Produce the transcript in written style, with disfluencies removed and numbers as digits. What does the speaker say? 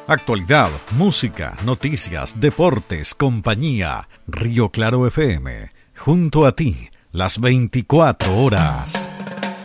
Actualidad, música, noticias, deportes, compañía. Río Claro FM, junto a ti, las 24 horas.